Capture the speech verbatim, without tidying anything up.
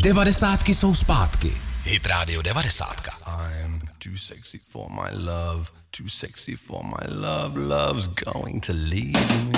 Devadesátky jsou zpátky. Hit Radio devadesátka. I'm too sexy for my love, too sexy for my love, love's going to leave me.